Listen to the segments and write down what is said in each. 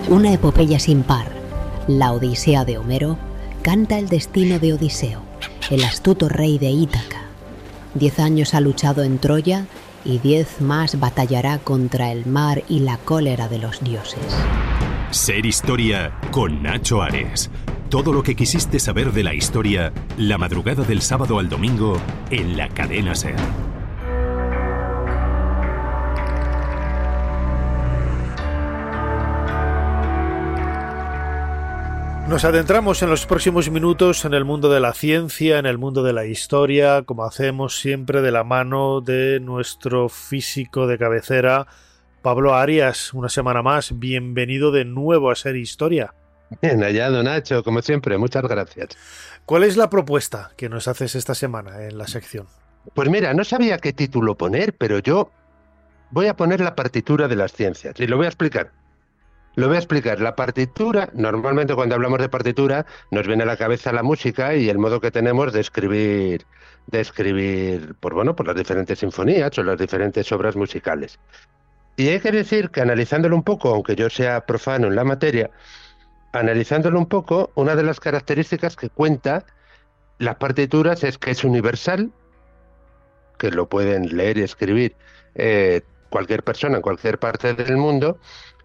Una epopeya sin par, la Odisea de Homero, canta el destino de Odiseo, el astuto rey de Ítaca. 10 años ha luchado en Troya y 10 más batallará contra el mar y la cólera de los dioses. Ser Historia con Nacho Ares. Todo lo que quisiste saber de la historia, la madrugada del sábado al domingo en la cadena SER. Nos adentramos en los próximos minutos en el mundo de la ciencia, en el mundo de la historia, como hacemos siempre de la mano de nuestro físico de cabecera, Pablo Arias. Una semana más, bienvenido de nuevo a Ser Historia. Bien hallado, Nacho, como siempre, muchas gracias. ¿Cuál es la propuesta que nos haces esta semana en la sección? Pues mira, no sabía qué título poner, pero yo voy a poner la partitura de las ciencias y lo voy a explicar. La partitura, normalmente cuando hablamos de partitura, nos viene a la cabeza la música y el modo que tenemos de escribir, por las diferentes sinfonías o las diferentes obras musicales. Y hay que decir que analizándolo un poco, aunque yo sea profano en la materia, analizándolo un poco, una de las características que cuenta las partituras es que es universal, que lo pueden leer y escribir cualquier persona en cualquier parte del mundo,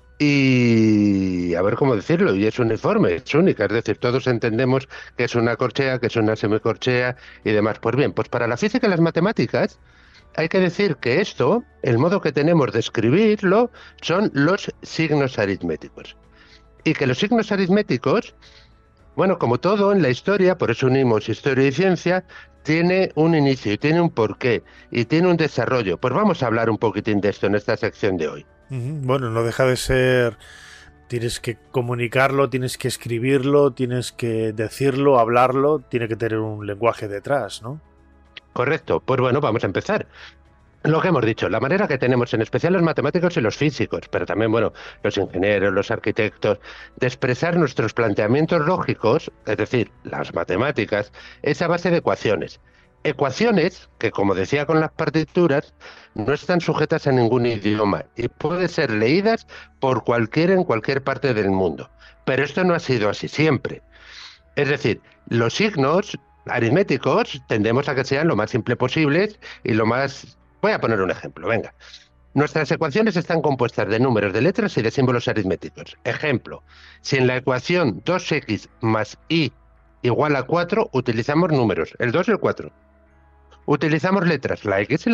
y a ver cómo decirlo, y es uniforme, es única, es decir, todos entendemos que es una corchea, que es una semicorchea y demás. Pues bien, pues para la física y las matemáticas hay que decir que esto, el modo que tenemos de escribirlo, son los signos aritméticos. Y que los signos aritméticos, bueno, como todo en la historia, por eso unimos historia y ciencia, tiene un inicio, y tiene un porqué, y tiene un desarrollo. Pues vamos a hablar un poquitín de esto en esta sección de hoy. Bueno, no deja de ser... Tienes que comunicarlo, tienes que escribirlo, tienes que decirlo, hablarlo, tiene que tener un lenguaje detrás, ¿no? Correcto. Pues bueno, vamos a empezar. Lo que hemos dicho, la manera que tenemos, en especial los matemáticos y los físicos, pero también, bueno, los ingenieros, los arquitectos, de expresar nuestros planteamientos lógicos, es decir, las matemáticas, es a base de ecuaciones. Ecuaciones que, como decía con las partituras, no están sujetas a ningún idioma y pueden ser leídas por cualquiera en cualquier parte del mundo. Pero esto no ha sido así siempre. Es decir, los signos aritméticos tendemos a que sean lo más simple posibles y lo más... Voy a poner un ejemplo, venga. Nuestras ecuaciones están compuestas de números, de letras y de símbolos aritméticos. Ejemplo, si en la ecuación 2x más y igual a 4, utilizamos números, el 2 y el 4. Utilizamos letras, la x y